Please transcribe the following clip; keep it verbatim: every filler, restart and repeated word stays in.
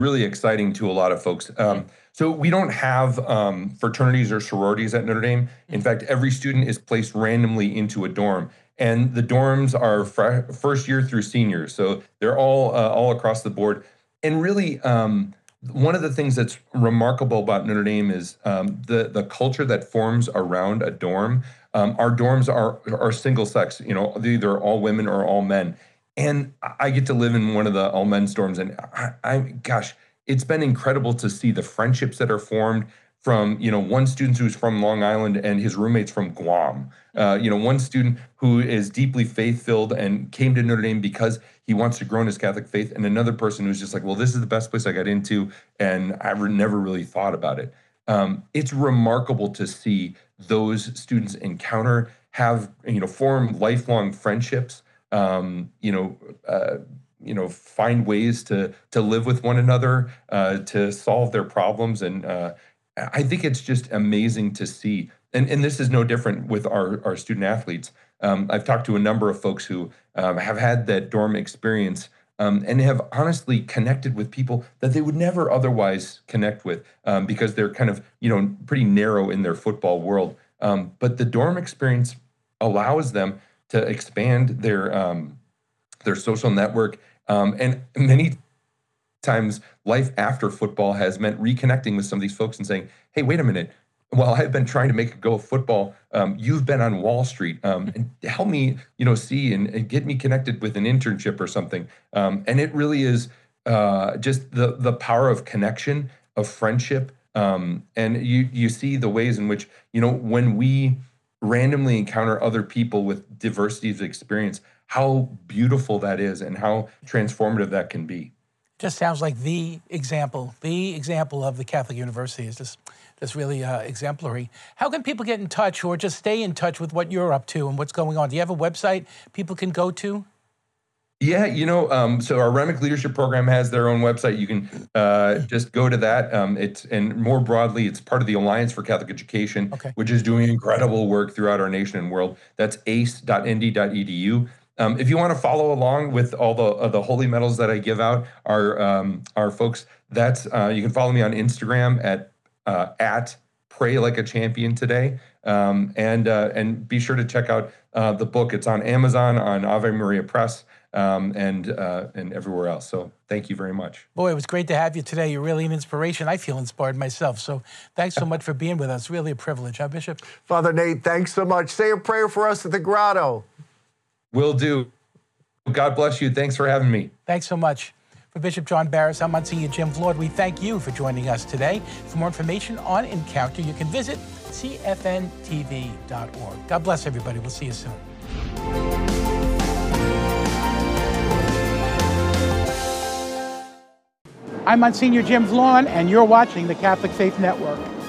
really exciting to a lot of folks. Um, so we don't have um, fraternities or sororities at Notre Dame. In fact, every student is placed randomly into a dorm, and the dorms are fr- first year through seniors. So they're all uh, all across the board. And really, um, one of the things that's remarkable about Notre Dame is um, the the culture that forms around a dorm. Um, our dorms are are single sex. You know, they're either all women or all men. And I get to live in one of the all men's dorms, and I, I, gosh, it's been incredible to see the friendships that are formed from, you know, one student who's from Long Island and his roommates from Guam. Uh, you know, one student who is deeply faith-filled and came to Notre Dame because he wants to grow in his Catholic faith, and another person who's just like, well, this is the best place I got into, and I re- never really thought about it. Um, it's remarkable to see those students encounter, have, you know, form lifelong friendships, um, you know, uh, you know, find ways to to live with one another, uh, to solve their problems, and uh, I think it's just amazing to see. And and this is no different with our our student athletes. Um, I've talked to a number of folks who um, have had that dorm experience. Um, and have honestly connected with people that they would never otherwise connect with um, because they're kind of, you know, pretty narrow in their football world. Um, but the dorm experience allows them to expand their um, their social network, um, and many times life after football has meant reconnecting with some of these folks and saying, "Hey, wait a minute. While I've been trying to make a go of football, um, you've been on Wall Street, um, and help me, you know, see and, and get me connected with an internship or something." Um, and it really is uh, just the the power of connection, of friendship, um, and you you see the ways in which, you know, when we randomly encounter other people with diversity of experience, how beautiful that is and how transformative that can be. Just sounds like the example, the example of the Catholic University is just, just really uh, exemplary. How can people get in touch or just stay in touch with what you're up to and what's going on? Do you have a website people can go to? Yeah, you know, um, so our Remick Leadership Program has their own website. You can uh, just go to that. Um, it's and more broadly, it's part of the Alliance for Catholic Education, Okay. which is doing incredible work throughout our nation and world. That's a c e dot n d dot e d u. Um, if you want to follow along with all the uh, the holy medals that I give out, our um, our folks, that's uh, you can follow me on Instagram at uh, at Pray Like a Champion today, um, and uh, and be sure to check out uh, the book. It's on Amazon, on Ave Maria Press, um, and uh, and everywhere else. So thank you very much. Boy, it was great to have you today. You're really an inspiration. I feel inspired myself. So thanks so much for being with us. Really a privilege, huh, Bishop? Father Nate, thanks so much. Say a prayer for us at the grotto. Will do. God bless you. Thanks for having me. Thanks so much. For Bishop John Barras, I'm Monsignor Jim Vlaud. We thank you for joining us today. For more information on Encounter, you can visit c f n t v dot org. God bless everybody. We'll see you soon. I'm Monsignor Jim Vlaud, and you're watching the Catholic Faith Network.